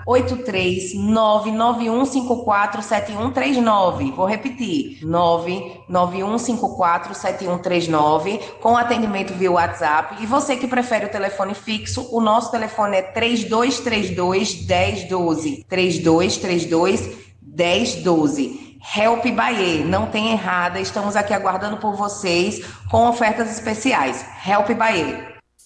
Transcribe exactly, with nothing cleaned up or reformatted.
oito três nove nove um cinco quatro sete um três nove. Vou repetir, nove nove um cinco quatro sete um três nove, com atendimento via WhatsApp. E você que prefere o telefone fixo, o nosso telefone é três dois três dois, um zero um dois. três dois três dois, um zero um dois. Help Bahia, não tem errada, estamos aqui aguardando por vocês com ofertas especiais. Help Bahia.